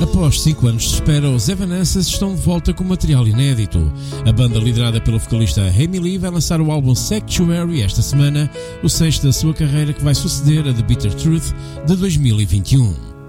Após 5 anos de espera, os Evanescence estão de volta com material inédito. A banda, liderada pelo vocalista Amy Lee, vai lançar o álbum Sanctuary esta semana, o sexto da sua carreira, que vai suceder a The Bitter Truth de 2021.